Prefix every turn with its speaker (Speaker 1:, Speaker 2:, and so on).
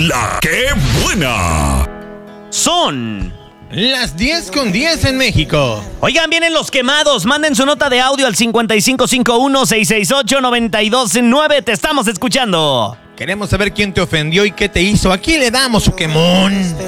Speaker 1: ¡La que buena!
Speaker 2: Son
Speaker 3: las 10:10 en México.
Speaker 2: Oigan, vienen los quemados. Manden su nota de audio al 5551-668-929. Te estamos escuchando.
Speaker 3: Queremos saber quién te ofendió y qué te hizo. Aquí le damos su quemón.